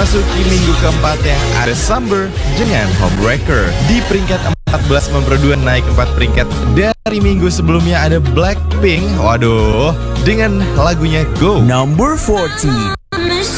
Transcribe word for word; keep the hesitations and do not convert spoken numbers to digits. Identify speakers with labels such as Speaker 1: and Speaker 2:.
Speaker 1: memasuki minggu keempat yang ada Summer dengan Homebreaker. Di peringkat empat belas memperduan naik empat peringkat dari minggu sebelumnya ada Blackpink. Waduh, dengan lagunya Go.
Speaker 2: Number forty.